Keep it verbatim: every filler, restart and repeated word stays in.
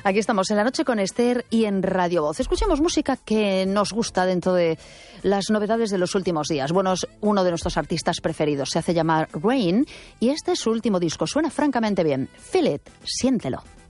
Aquí estamos en La Noche con Esther y en Radio Voz. Escuchemos música que nos gusta dentro de las novedades de los últimos días. Bueno, es uno de nuestros artistas preferidos. Se hace llamar Rain y este es su último disco. Suena francamente bien. Feel it, siéntelo.